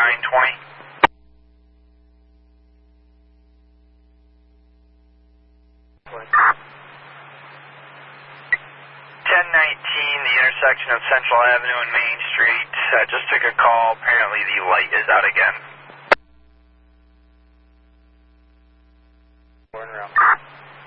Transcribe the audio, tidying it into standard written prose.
920. 1019, the intersection of Central Avenue and Main Street. Just took a call. Apparently the light is out again.